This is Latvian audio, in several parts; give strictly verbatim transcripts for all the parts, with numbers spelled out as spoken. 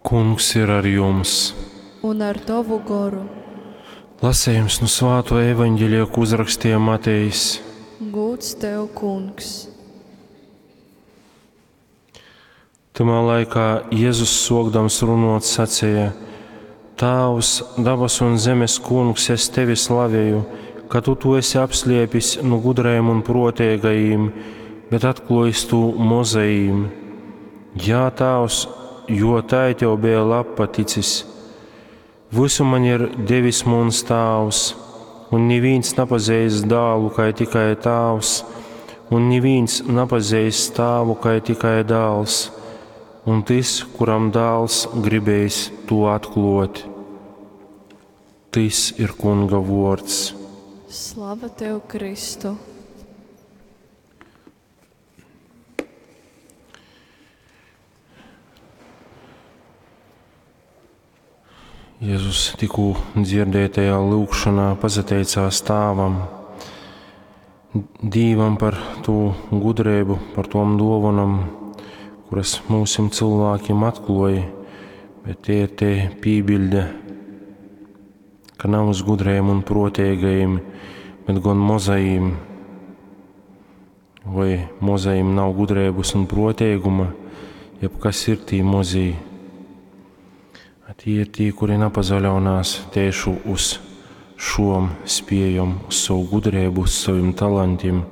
Kungs ir ar jums. Un ar tavu garu. Lasējums no Svēto evaņģēlija, ko uzrakstīja Matejs. Gods tev, Kungs. Tamā laikā Jēzus sokdams runot sacīja: Tēvs, dabas un zemes Kungs, es tevi slavēju, ka tu to esi apslēpis no gudriem un protīgajiem, bet atklājis tu mozajiem. Jā, Tēvs, jo tai tev bija labpaticis. Visu man ir devis mans Tēvs, un neviens nepazīst dēlu, kā tikai Tēvs, un neviens nepazīst Tēvu, kā tikai dēls, un tas, kuram dēls gribējis to atklāt. Tas ir Kunga vārds. Slava tev, Kristu! Jēzus tikko dzirdētajā lūgšanā pateicās Tēvam, Dievam par to gudrību, par tom dāvanām, kuras mūsim cilvēkiem atklāja, bet tie ir tie pībilde, ka nav uz gudriem un protīgajiem, bet gan mozajiem. Vai mozajiem nav gudrības un protīguma, jeb kas ir tī mozīji? Tie ir tie, kuri nepazaļaunās tieši uz šom spējam, uz savu gudrību, uz saviem talantiem,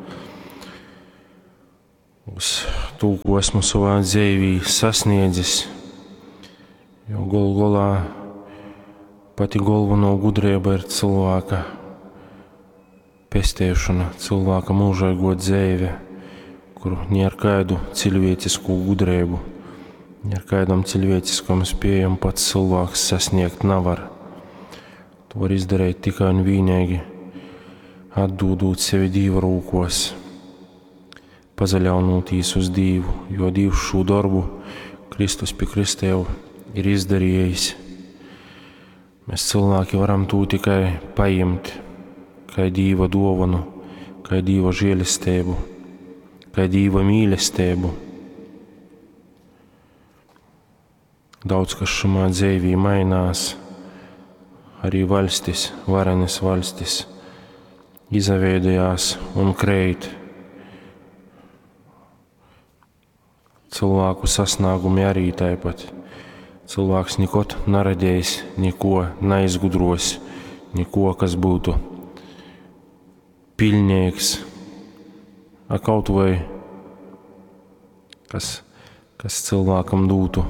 uz to, ko esmu savā dzīvī sasniedzis. Jo galu galā pati galvenā gudrība ir cilvēka pestēšana, cilvēka mūžīgo dzīve, kur ne ar kādu cilvēcisku gudrību, ar kādam cilvēciskam spējam pats cilvēks sasniegt nevar. To var izdarīt tikai un vienīgi atdodot sevi Dieva rūkos, pazaļaunotīs uz Dievu, jo Dievs šo darbu Kristus pie kristēva ir izdarījis. Mēs cilvēki varam to tikai paņemt, kā Dieva dāvanu, kā Dieva žēlastību, kā Dieva mīlestību. Daudz kas šajā dzīvī mainās, arī valstis, varenas valstis, izaveidojās un kreit. Cilvēku sasniegumi arī tāpat. Cilvēks nekad neradījis, neko neizgudros, neko, kas būtu pilnīgs, a kaut vai kas, kas cilvēkam dotu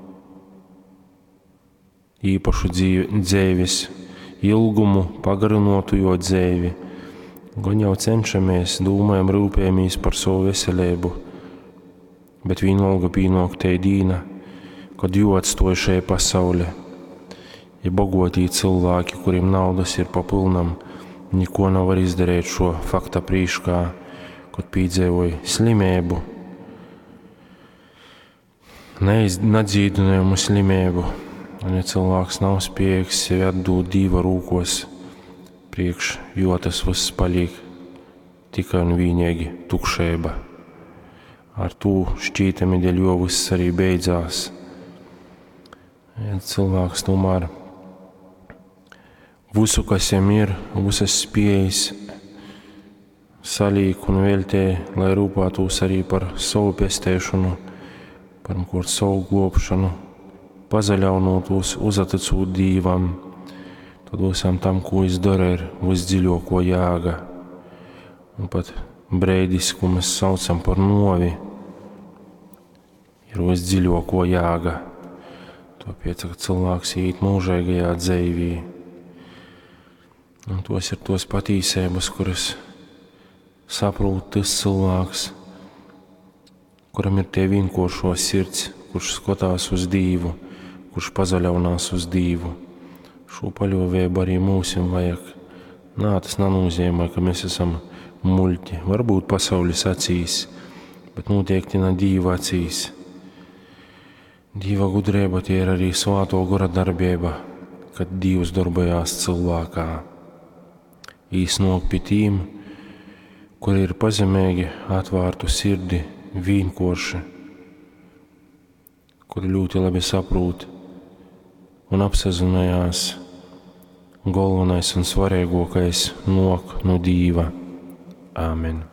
īpašu dzīves ilgumu, pagarinotu jo dzīvi. Gan jau cenšamies, domājam, rūpējamies par savu veselību, bet vienalga pienāk tai dīna, kad jo atstoja šai pasaulē. Ja bagotī cilvēki, kuriem naudas ir pa pilnam, neko nav var izdarīt šo fakta prīškā, kad piedzīvoja slimību, nedzīdinājumu slimību. Un ja cilvēks nav spējīgs sevi atdot Dieva rūkos, priekš, jo tas viss paliek tikai un vienīgi tukšība. Ar to šķītami dēļ jo viss arī beidzās. Ja cilvēks tomēr visu, kas jam ir, visas spējas salīk un veltē, lai rūpētos arī par savu pestēšanu, par kaut savu globšanu, pazaļaunotos, uzaticot Dievam, tad visam tam, ko es daru, ir visdziļāko jēga. Un pat breidis, ko mēs saucam par novi, ir visdziļāko jēga. Tāpēc, ka cilvēks iet mūžīgajā dzīvī. Un tos ir tos patīsības, kuras saprot tas cilvēks, kuram ir tie vienkāršo sirds, kurš skatās uz Dievu, kurš pazaļaunās uz Dievu. Šo paļāvību arī mūsim vajag. Nā, tas nenozīmē, ka mēs esam muļķi, varbūt pasaules acīs, bet noteikti ne Dieva acīs. Dieva gudrība tie ir arī svāto gara darbība, kad Dievs darbojās cilvēkā. Īsnāk pie tiem, kuri ir pazemīgi, atvērtu sirdi, vienkārši, kuri ļoti labi saprot, un apsazinājās galvenais un svarīgākais nok no Dīva. Āmen.